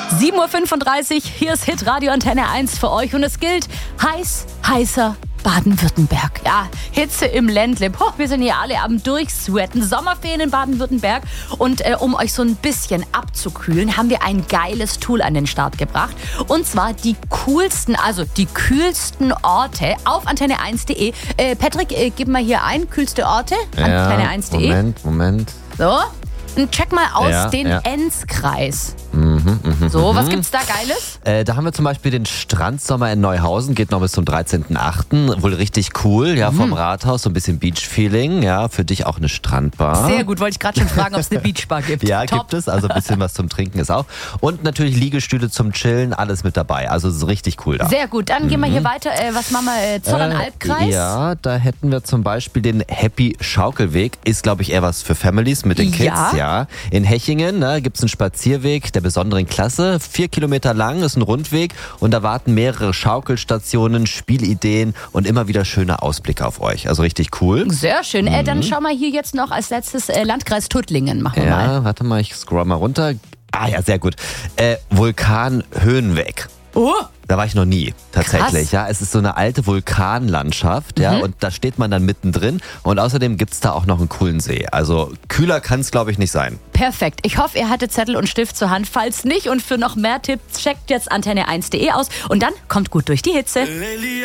7.35 Uhr, hier ist Hitradio Antenne 1 für euch und es gilt heißer Baden-Württemberg. Ja, Hitze im Ländle. Wir sind hier alle am Durchsweaten. Sommerferien in Baden-Württemberg. Und um euch so ein bisschen abzukühlen, haben wir ein geiles Tool an den Start gebracht. Und zwar die coolsten, also die kühlsten Orte auf antenne1.de. Patrick, gib mal hier ein, kühlste Orte, antenne1.de. Moment. So, und check mal aus den Enzkreis. So, was gibt's da Geiles? Da haben wir zum Beispiel den Strandsommer in Neuhausen, geht noch bis zum 13.8. Wohl richtig cool, ja, vom Rathaus, so ein bisschen Beach-Feeling, ja, für dich auch eine Strandbar. Sehr gut, wollte ich gerade schon fragen, ob es eine Beachbar gibt. Ja, Top. gibt es, also ein bisschen was zum Trinken ist auch. Und natürlich Liegestühle zum Chillen, alles mit dabei, also ist richtig cool da. Sehr gut, dann gehen wir hier weiter. Was machen wir? Zollern-Albkreis? Ja, da hätten wir zum Beispiel den Happy Schaukelweg, ist glaube ich eher was für Families mit den Kids, ja. In Hechingen gibt es einen Spazierweg der besonderen Klasse, 4 Kilometer lang, ist ein Rundweg und da warten mehrere Schaukelstationen, Spielideen und immer wieder schöne Ausblicke auf euch. Also richtig cool. Sehr schön. Dann schauen wir hier jetzt noch als letztes Landkreis Tuttlingen. Machen wir mal. Ja, warte mal, ich scroll mal runter. Ah ja, sehr gut. Vulkan Höhenweg. Oh! Da war ich noch nie, tatsächlich. Krass. Ja, es ist so eine alte Vulkanlandschaft, ja, und da steht man dann mittendrin. Und außerdem gibt's da auch noch einen coolen See. Also kühler kann's, glaube ich, nicht sein. Perfekt. Ich hoffe, ihr hattet Zettel und Stift zur Hand. Falls nicht und für noch mehr Tipps, checkt jetzt antenne1.de aus und dann kommt gut durch die Hitze.